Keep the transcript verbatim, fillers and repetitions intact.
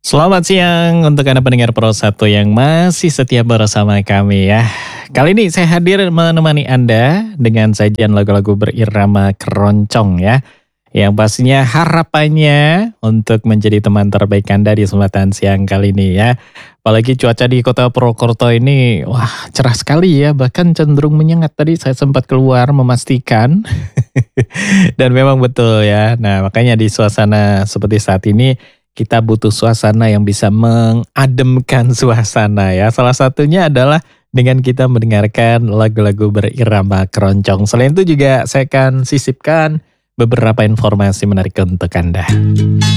Selamat siang untuk Anda pendengar Pro satu yang masih setia bersama kami ya. Kali ini saya hadir menemani Anda dengan sajian lagu-lagu berirama keroncong ya. Yang pastinya harapannya untuk menjadi teman terbaik Anda di kesempatan siang kali ini ya. Apalagi cuaca di kota Purwokerto ini wah cerah sekali ya. Bahkan cenderung menyengat, tadi saya sempat keluar memastikan. Dan memang betul ya. Nah makanya di suasana seperti saat ini kita butuh suasana yang bisa mengademkan suasana ya. Salah satunya adalah dengan kita mendengarkan lagu-lagu berirama keroncong. Selain itu juga saya akan sisipkan beberapa informasi menarik untuk Anda.